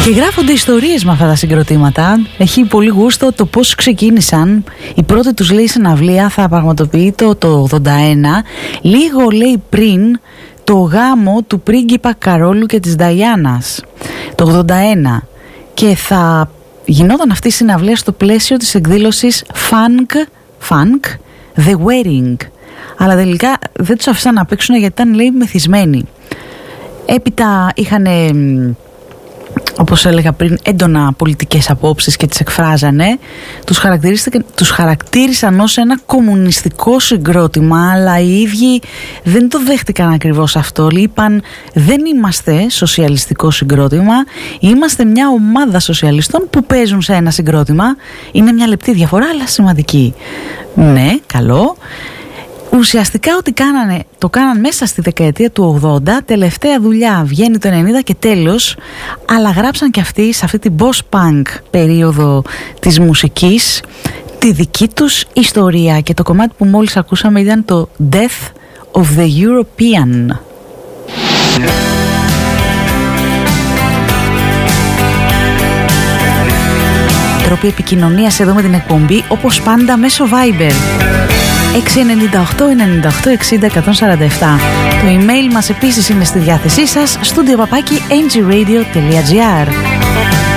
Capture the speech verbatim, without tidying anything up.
Και γράφονται ιστορίες με αυτά τα συγκροτήματα. Έχει πολύ γούστο το πώς ξεκίνησαν. Η πρώτη τους, λέει, συναυλία θα πραγματοποιείται το ογδόντα ένα, λίγο, λέει, πριν το γάμο του πρίγκιπα Καρόλου και της Νταϊάνας, το ογδόντα ένα, και θα γινόταν αυτή η συναυλία στο πλαίσιο της εκδήλωσης Funk, Funk The Wedding, αλλά τελικά δεν τους αφήσαν να παίξουν γιατί ήταν, λέει, μεθυσμένοι. Έπειτα είχαν, όπως έλεγα πριν, έντονα πολιτικές απόψεις και τις εκφράζανε. Τους, τους χαρακτήρισαν ως ένα κομμουνιστικό συγκρότημα, αλλά οι ίδιοι δεν το δέχτηκαν ακριβώς αυτό. Είπαν, δεν είμαστε σοσιαλιστικό συγκρότημα, είμαστε μια ομάδα σοσιαλιστών που παίζουν σε ένα συγκρότημα. Είναι μια λεπτή διαφορά, αλλά σημαντική. Ναι, καλό. Ουσιαστικά ό,τι κάνανε, το κάναν μέσα στη δεκαετία του ογδόντα, τελευταία δουλειά βγαίνει το ενενήντα και τέλος, αλλά γράψαν και αυτοί σε αυτή την post-punk περίοδο της μουσικής τη δική τους ιστορία, και το κομμάτι που μόλις ακούσαμε ήταν το Death of the European. Τρόποι επικοινωνίας εδώ με την εκπομπή, όπως πάντα, μέσω Viber έξι εννιά οκτώ εννιά οκτώ εξήντα εκατόν σαράντα επτά. Το email μας επίσης είναι στη διάθεσή σας, studio παπάκι εν τζι radio τελεία τζι άρ.